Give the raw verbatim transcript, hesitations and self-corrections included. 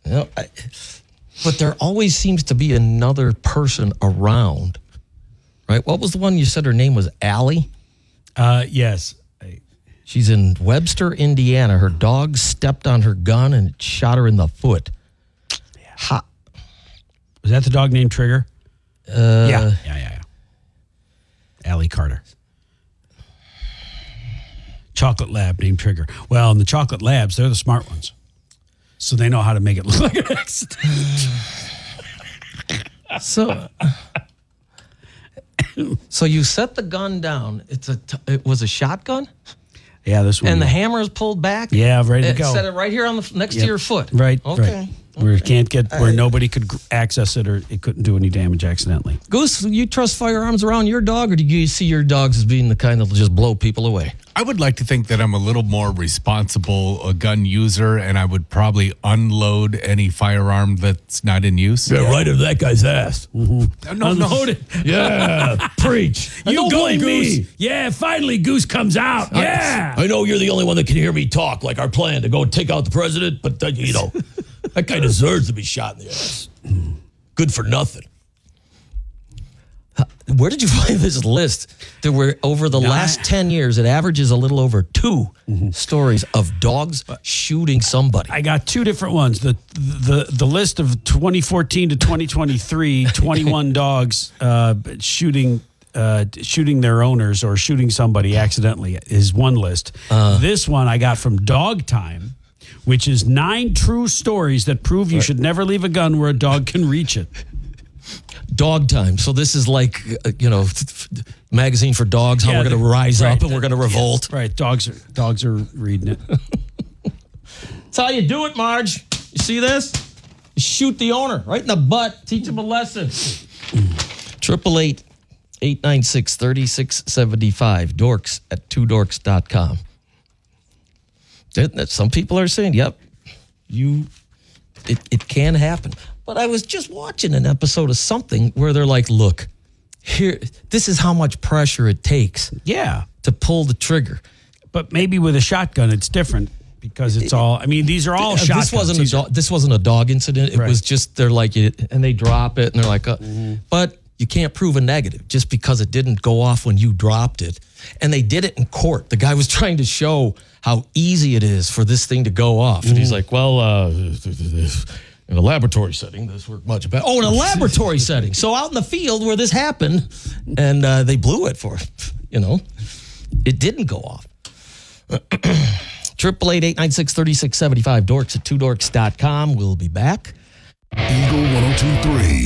You know, I, but there always seems to be another person around, right? What was the one you said her name was Allie? Uh, yes. She's in Webster, Indiana. Her dog stepped on her gun and shot her in the foot. Yeah. Ha. Was that the dog named Trigger? Uh, yeah. Yeah, yeah, yeah. Allie Carter. Chocolate lab named Trigger. Well, in the chocolate labs, they're the smart ones. So they know how to make it look like an accident. so, so you set the gun down. It's a. T- it was a shotgun. Yeah, this one. And the hammer is pulled back. Yeah, ready to it, go. Set it right here on the next yep. to your foot. Right. Okay. Right. Where it can't get, where nobody could access it or it couldn't do any damage accidentally. Goose, you trust firearms around your dog, or do you see your dogs as being the kind that will just blow people away? I would like to think that I'm a little more responsible a gun user, and I would probably unload any firearm that's not in use. Yeah, right into that guy's ass. Mm-hmm. No, Unload it. Yeah, preach. You Don't go, blame Goose. me. Yeah, finally Goose comes out. I- Yeah. I know you're the only one that can hear me talk like our plan to go take out the president, but, uh, you know, that guy deserves to be shot in the ass. Good for nothing. Where did you find this list? There were, over the No, last I- ten years, it averages a little over two mm-hmm. stories of dogs shooting somebody. I got two different ones. The the the list of twenty fourteen to twenty twenty-three, twenty-one dogs uh, shooting uh, shooting their owners or shooting somebody accidentally is one list. Uh, this one I got from Dog Time, which is nine true stories that prove you right. should never leave a gun where a dog can reach it. Dog Time. So this is like, uh, you know, magazine for dogs, how yeah, we're going to rise right, up and we're going to revolt. Yeah, right. Dogs are dogs are reading it. That's how you do it, Marge. You see this? You shoot the owner right in the butt. Teach him a lesson. Triple eight, eight nine six, three six seven five. Dorks at two dorks dot com. Some people are saying, yep, you it, it can happen. But I was just watching an episode of something where they're like, look, here, this is how much pressure it takes. Yeah. To pull the trigger. But maybe with a shotgun, it's different because it's all, I mean, these are all this shotguns. Wasn't a do- this wasn't a dog incident. It right. was just, they're like, and they drop it and they're like, uh, mm-hmm. but you can't prove a negative just because it didn't go off when you dropped it. And they did it in court. The guy was trying to show how easy it is for this thing to go off. Mm-hmm. And he's like, well, uh, in a laboratory setting, this worked much better. Oh, in a laboratory setting. So out in the field where this happened, and uh, they blew it for, you know, it didn't go off. Triple eight eight nine six thirty six seventy five. Dorks at two dorks dot com. We'll be back. Eagle one oh two three.